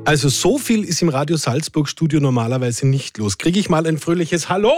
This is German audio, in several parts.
Also so viel ist im Radio Salzburg Studio normalerweise nicht los. Kriege ich mal ein fröhliches Hallo?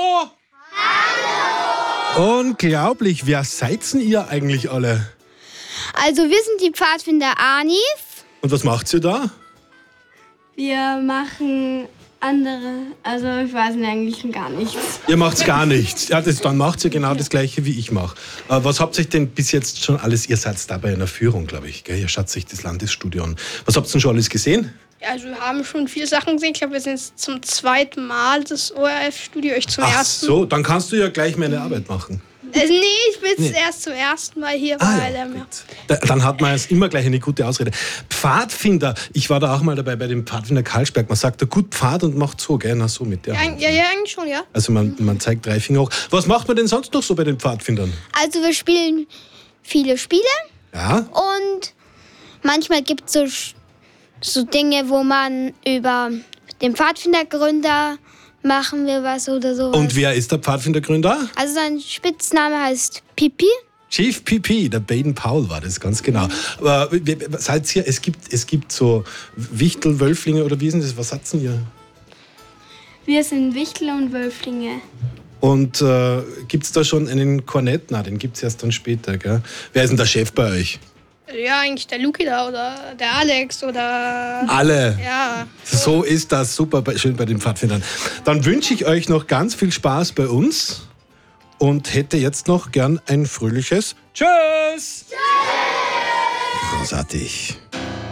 Hallo! Unglaublich, wer seid denn ihr eigentlich alle? Also wir sind die Pfadfinder Anis. Und was macht ihr da? Wir machen andere, also ich weiß eigentlich gar nichts. Ihr macht's gar nichts. Ja, dann macht ihr genau das Gleiche, wie ich mache. Was habt ihr denn bis jetzt schon alles, ihr seid da bei einer Führung, glaube ich, gell? Ihr schaut sich das Landesstudio an. Was habt ihr denn schon alles gesehen? Ja, also wir haben schon viele Sachen gesehen. Ich glaube, wir sind jetzt zum zweiten Mal das ORF-Studio, ich zum Ach ersten. so, dann kannst du ja gleich meine Arbeit machen. Nee, ich bin jetzt erst zum ersten Mal hier. Weil, ja, dann hat man jetzt immer gleich eine gute Ausrede. Pfadfinder, ich war da auch mal dabei bei dem Pfadfinder Karlsberg. Man sagt da gut Pfad und macht so, gell? Na so mit der Hand. Ja, eigentlich schon, ja. Also man zeigt 3 Finger hoch. Was macht man denn sonst noch so bei den Pfadfindern? Also wir spielen viele Spiele. Ja. Und manchmal gibt es so Dinge, wo man über den Pfadfindergründer machen wir was oder so. Und wer ist der Pfadfindergründer? Also sein Spitzname heißt Pipi. Chief Pipi, der Baden-Paul war das, ganz genau. Aber seid ihr, es gibt so Wichtel, Wölflinge oder wie ist denn das? Was hat's denn ihr? Wir sind Wichtel und Wölflinge. Und gibt's da schon einen Kornett? Nein, den gibt's erst dann später, gell? Wer ist denn der Chef bei euch? Ja, eigentlich der Luki da oder der Alex oder... Alle. Ja. So ist das super, schön bei den Pfadfindern. Dann wünsche ich euch noch ganz viel Spaß bei uns und hätte jetzt noch gern ein fröhliches Tschüss! Tschüss! Großartig.